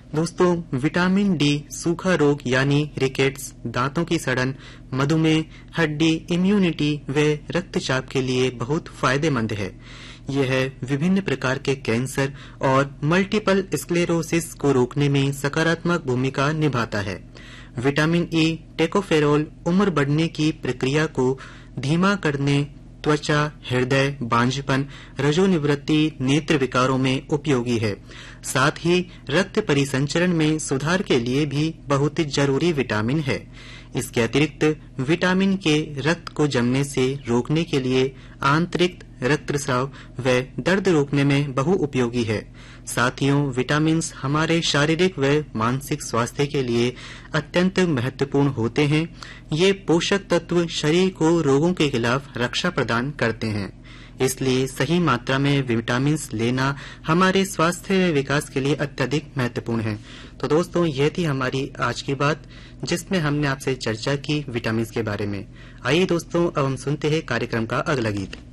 दोस्तों, vitamin D सूखा रोग यानी रिकेट्स, दांतों की सड़न, मधुमेह, हड्डी, इम्यूनिटी व रक्तचाप के लिए बहुत फायदेमंद है। यह विभिन्न प्रकार के कैंसर और मल्टीपल स्क्लेरोसिस को रोकने में सकारात्मक भूमिका निभाता है। विटामिन ई टेकोफेरोल उम्र बढ़ने की प्रक्रिया को धीमा करने, त्वचा, हृदय, बांझपन, रजोनिवृत्ति, नेत्र विकारों में उपयोगी है। साथ ही रक्त परिसंचरण में सुधार के लिए भी बहुत जरूरी विटामिन है। इसके अतिरिक्त विटामिन के रक्त को जमने से रोकने के लिए आंतरिक रक्तस्राव व दर्द रोकने में बहुउपयोगी है। साथियों, विटामिन्स हमारे शारीरिक व मानसिक स्वास्थ्य के लिए अत्यंत महत्वपूर्ण होते हैं। ये पोषक तत्व शरीर को रोगों के खिलाफ रक्षा प्रदान करते हैं। इसलिए सही मात्रा में विटामिन्स लेना हमारे स्वास्थ्य व विकास के लिए अत्यधिक महत्वपूर्ण है। तो दोस्तों, यह थी हमारी आज की बात, जिसमें हमने आपसे चर्चा की विटामिन्स के बारे में। आइए दोस्तों, अब हम सुनते हैं कार्यक्रम का अगला गीत।